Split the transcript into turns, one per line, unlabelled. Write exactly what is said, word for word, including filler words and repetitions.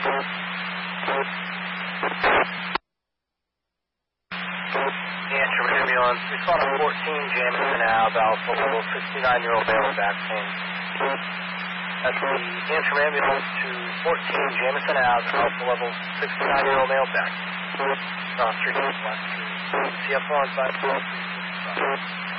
Antrim ambulance, respond to fourteen, Jamison Ave, Alpha level, sixty-nine-year-old male with back pain. That's the Antrim ambulance to fourteen, Jamison Ave, Alpha level, sixty-nine-year-old male back. Cross street, left street. C F one, five four three six five.